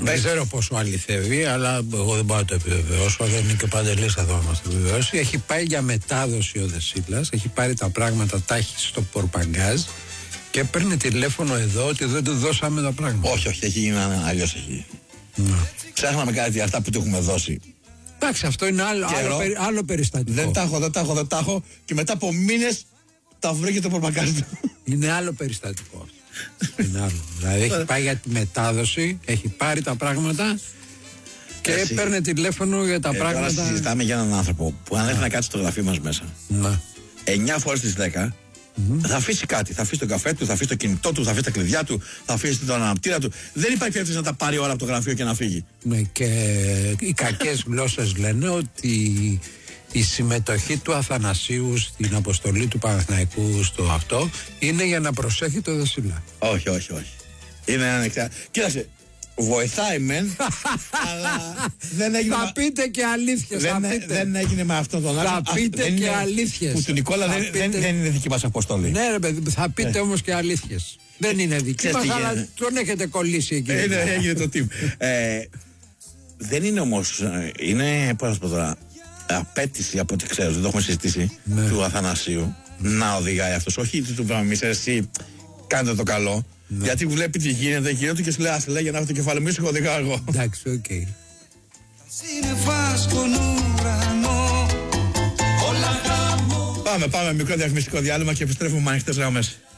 Δεν ξέρω πόσο αληθεύει, αλλά εγώ δεν μπορώ να το επιβεβαιώσω. Δεν είναι και ο Παντελής εδώ να μας το επιβεβαιώσει. Έχει πάει για μετάδοση ο Δεσίλας, έχει πάρει τα πράγματα, τα έχει στο πορπαγκάζ και παίρνει τηλέφωνο εδώ ότι δεν του δώσαμε τα πράγματα. Όχι, έχει γίνει αλλιώς έχει. Ψάχναμε κάτι αυτά που του έχουμε δώσει. Εντάξει, αυτό είναι άλλο περιστατικό. Δεν τα έχω και μετά από μήνες τα βρήκε το πορπαγκάζ του. Είναι άλλο περιστατικό. Είναι άλλο. Δηλαδή έχει πάει για τη μετάδοση, έχει πάρει τα πράγματα και παίρνει τηλέφωνο για τα πράγματα. Τώρα συζητάμε για έναν άνθρωπο που αν έρθει να κάτσει στο γραφείο μας μέσα 9 φορές στις 10 θα αφήσει κάτι. Θα αφήσει τον καφέ του, θα αφήσει το κινητό του, θα αφήσει τα κλειδιά του, θα αφήσει τον αναπτήρα του. Δεν υπάρχει περίπτωση να τα πάρει ώρα από το γραφείο και να φύγει. Ναι, και οι κακές γλώσσες λένε ότι η συμμετοχή του Αθανασίου στην αποστολή του Παναθηναϊκού στο αυτό είναι για να προσέχει το Δεσίλα. Όχι. Είναι ανεξάρτητο. Κοίταξε, βοηθάει μεν, αλλά δεν έγινε. Θα πείτε και αλήθειες. Δεν έγινε με αυτόν τον άλλο. Θα πείτε και αλήθειες. Που του Νικόλα δεν είναι δική μας αποστολή. Ναι, ρε παιδί, θα πείτε όμως και αλήθειες. Δεν είναι δική μας, αλλά τον έχετε κολλήσει εκεί. Έγινε το team. Δεν είναι όμως, είναι, πώς να σου πω τώρα, απέτηση από ό,τι ξέρω, δεν το έχουμε συζητήσει, του Αθανασίου να οδηγάει αυτός. Όχι του πράγμα, εσύ κάντε το καλό. Γιατί βλέπει τι γίνεται γύρω του και σου λέει ας λέγε να έχω το κεφάλι μου, ήσυχο οδηγάω εγώ. Εντάξει, οκ. Πάμε μικρό διαφημιστικό διάλειμμα και επιστρέφουμε με ανοιχτές γραμμές.